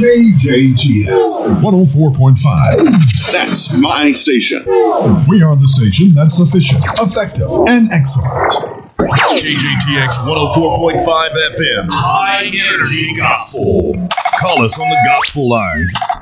KJGS 104.5. That's my station. We are the station that's sufficient, effective, and excellent. KJTX 104.5 FM. High Energy Gospel. Call us on the gospel lines